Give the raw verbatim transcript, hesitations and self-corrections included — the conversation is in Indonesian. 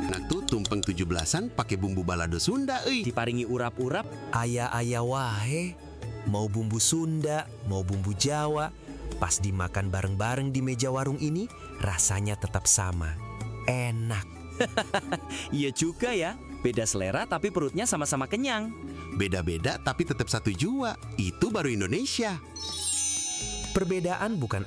Nah tuh tumpeng tujuh belasan pakai bumbu balado Sunda, euy. Diparingi urap-urap. Aya-aya wahe, mau bumbu Sunda, mau bumbu Jawa, pas dimakan bareng-bareng di meja warung ini, rasanya tetap sama. Enak. Iya juga ya, beda selera tapi perutnya sama-sama kenyang. Beda-beda tapi tetap satu jua. Itu baru Indonesia. Perbedaan bukan